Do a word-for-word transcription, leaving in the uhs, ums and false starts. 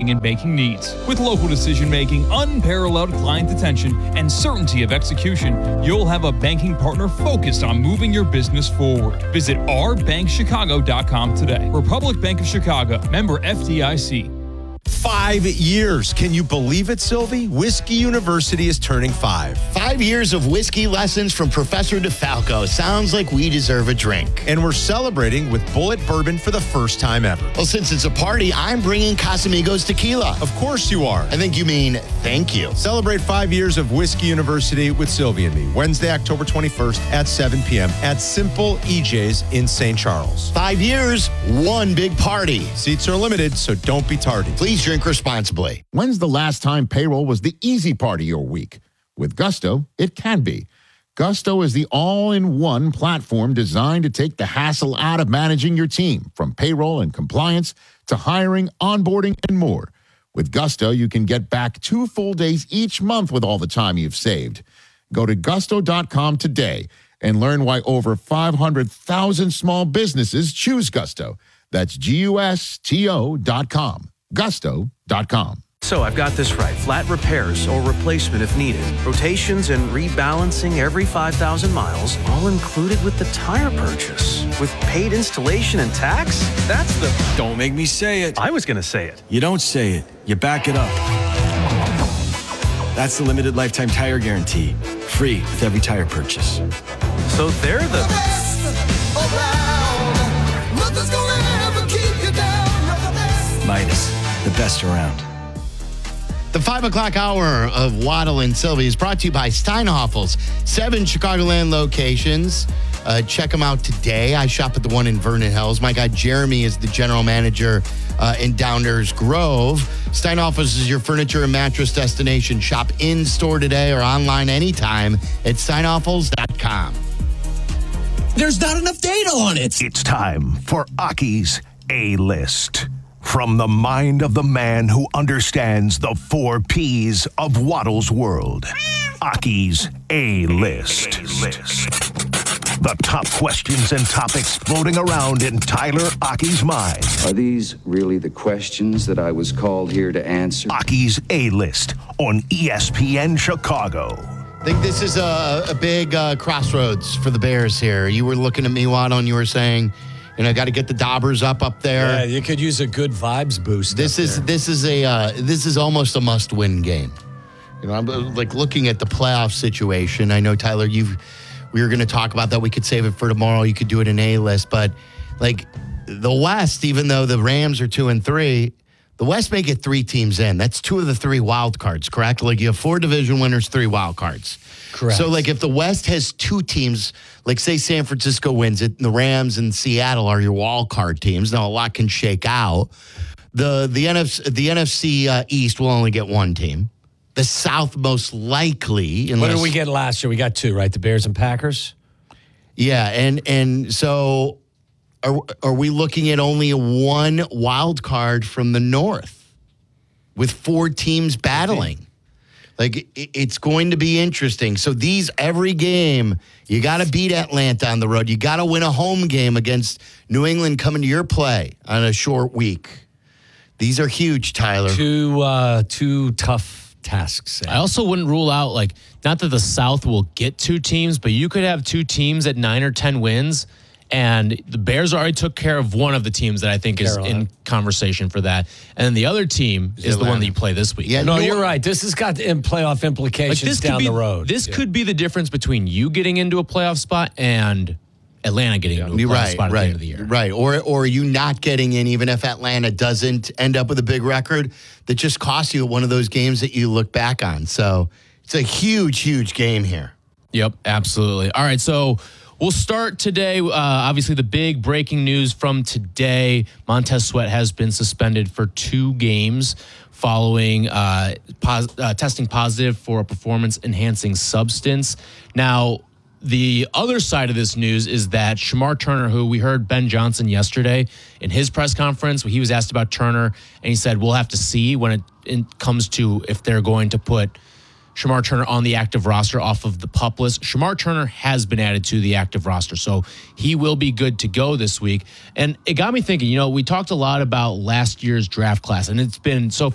lending and banking needs. With local decision-making, unparalleled client attention, and certainty of execution, you'll have a banking partner focused on moving your business forward. Visit r bank chicago dot com today. Republic Bank of Chicago, member F D I C. Five years. Can you believe it, Sylvie? Whiskey University is turning five. Five years of whiskey lessons from Professor DeFalco. Sounds like we deserve a drink. And we're celebrating with Bullet Bourbon for the first time ever. Well, since it's a party, I'm bringing Casamigos tequila. Of course you are. I think you mean thank you. Celebrate five years of Whiskey University with Sylvie and me. Wednesday, October twenty-first at seven p.m. at Simple E J's in Saint Charles. Five years, one big party. Seats are limited, so don't be tardy. Please drink responsibly. When's the last time payroll was the easy part of your week? With Gusto, it can be. Gusto is the all-in-one platform designed to take the hassle out of managing your team, from payroll and compliance to hiring, onboarding, and more. With Gusto, you can get back two full days each month with all the time you've saved. Go to gusto dot com today and learn why over five hundred thousand small businesses choose Gusto. That's G U S T O dot com. gusto dot com. So I've got this right. Flat repairs or replacement if needed. Rotations and rebalancing every five thousand miles, all included with the tire purchase. With paid installation and tax? That's the... Don't make me say it. I was going to say it. You don't say it. You back it up. That's the limited lifetime tire guarantee. Free with every tire purchase. So they're the... Midas, the best around. The five o'clock hour of Waddle and Sylvie is brought to you by Steinhoffel's. Seven Chicagoland locations. Uh, check them out today. I shop at the one in Vernon Hills. My guy Jeremy is the general manager uh, in Downers Grove. Steinhoffel's is your furniture and mattress destination. Shop in store today or online anytime at steinhoffels dot com. There's not enough data on it. It's time for Aki's A-List. From the mind of the man who understands the four P's of Waddle's world. Aki's A-List. The top questions and topics floating around in Tyler Aki's mind. Are these really the questions that I was called here to answer? Aki's A-List on E S P N Chicago. I think this is a, a big uh, crossroads for the Bears here. You were looking at me, Waddle, and you were saying... You know, got to get the Daubers up up there. Yeah, you could use a good vibes boost. This is there. this is a uh, this is almost a must-win game. You know, I'm uh, like looking at the playoff situation. I know, Tyler, you we were going to talk about that. We could save it for tomorrow. You could do it in A list, but like the West, even though the Rams are two and three, the West may get three teams in. That's two of the three wild cards, correct? Like you have four division winners, three wild cards. Correct. So, like, if the West has two teams, like, say San Francisco wins it, and the Rams and Seattle are your wild card teams. Now, a lot can shake out. The the N F C, the N F C uh, East will only get one team. The South, most likely. Unless, what did we get last year? We got two, right? The Bears and Packers? Yeah, and and so are, are we looking at only one wild card from the North with four teams battling? Like, it's going to be interesting. So these, every game, you got to beat Atlanta on the road. You got to win a home game against New England coming to your play on a short week. These are huge, Tyler. Two, uh, two tough tasks. I also wouldn't rule out, like, not that the South will get two teams, but you could have two teams at nine or ten wins. And the Bears already took care of one of the teams that I think Carolina. is in conversation for that. And then the other team is Atlanta. The one that you play this week. Yeah, no, you're right. This has got in playoff implications like this down be, the road. This yeah. could be the difference between you getting into a playoff spot and Atlanta getting yeah. into a playoff right, spot at right, the end of the year. Right, or, or you not getting in even if Atlanta doesn't end up with a big record that just costs you one of those games that you look back on. So it's a huge, huge game here. Yep, absolutely. All right, so... We'll start today. Uh, obviously, the big breaking news from today, Montez Sweat has been suspended for two games following uh, pos- uh, testing positive for a performance-enhancing substance. Now, the other side of this news is that Shemar Turner, who we heard Ben Johnson yesterday in his press conference, he was asked about Turner, and he said, we'll have to see when it, it comes to if they're going to put Shemar Turner on the active roster off of the PUP list. Shemar Turner has been added to the active roster, so he will be good to go this week. And it got me thinking, you know, we talked a lot about last year's draft class, and it's been so